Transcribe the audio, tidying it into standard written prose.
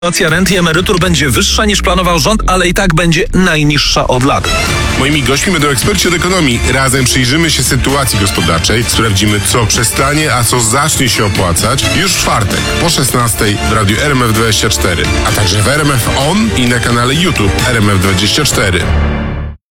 Inflacja rent i emerytur będzie wyższa niż planował rząd, ale i tak będzie najniższa od lat. Moimi gośćmi będą eksperci od ekonomii. Razem przyjrzymy się sytuacji gospodarczej, sprawdzimy, co przestanie, a co zacznie się opłacać już w czwartek po 16 w radiu RMF24, a także w RMF On i na kanale YouTube RMF24.